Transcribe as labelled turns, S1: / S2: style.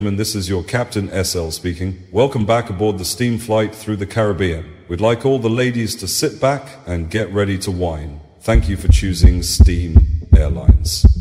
S1: This is your Captain SL speaking. Welcome back aboard the steam flight through the Caribbean. We'd like all the ladies to sit back and get ready to wine. Thank you for choosing Steam Airlines.